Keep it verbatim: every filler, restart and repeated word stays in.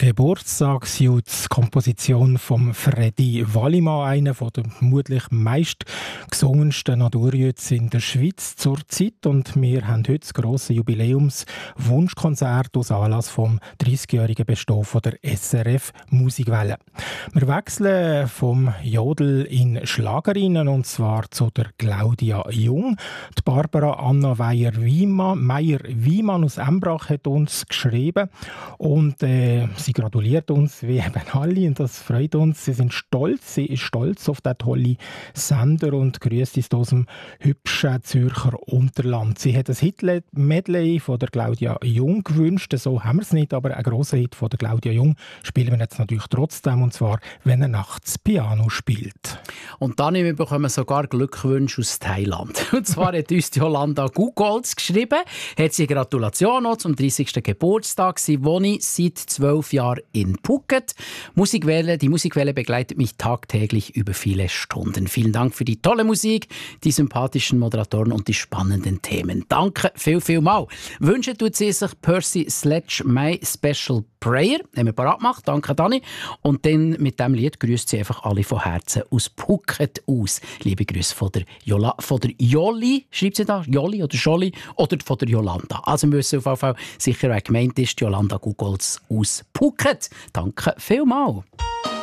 Geburtstagsjutz, Komposition von Freddy Wallimann, einer der vermutlich meistgesungensten Naturjütze in der Schweiz zurzeit. Und wir haben heute das grosse Jubiläumswunschkonzert aus Anlass vom dreißigjährigen Bestehen von der S R F Musikwelle. Wir wechseln vom Jodel in Schlagerinnen, und zwar zu der Claudia Jung. Die Barbara Anna Meyer-Wiemann aus Embrach hat uns geschrieben und äh, sie gratuliert uns wie eben alle und das freut uns. Sie sind stolz, sie ist stolz auf den tollen Sender und grüßt uns aus dem hübschen Zürcher Unterland. Sie hat ein Hit-Medley von der Claudia Jung gewünscht, so haben wir es nicht, aber einen grossen Hit von der Claudia Jung spielen wir jetzt natürlich trotzdem, und zwar «Wenn er nachts Piano spielt». Und dann bekommen wir sogar Glückwünsche aus Thailand. Und zwar hat uns die Yolanda Gugolz geschrieben, hat sie Gratulation noch zum dreißigsten Geburtstag. Sie wohne seit zwölf Jahren in Phuket. Musikwelle, die Musikwelle begleitet mich tagtäglich über viele Stunden. Vielen Dank für die tolle Musik, die sympathischen Moderatoren und die spannenden Themen. Danke viel, viel mal. Wünschen tut sie sich Percy Sledge My Special Prayer. Haben wir parat gemacht. Danke, Dani. Und dann mit diesem Lied grüßt sie einfach alle von Herzen aus Phuket aus. Liebe Grüße von der, Jola, von der Jolli, schreibt sie da, Jolli oder Jolli, oder von der Jolanda. Also wir wissen auf jeden Fall sicher, wer gemeint ist, Yolanda Gugolz aus Phuket. Danke vielmals.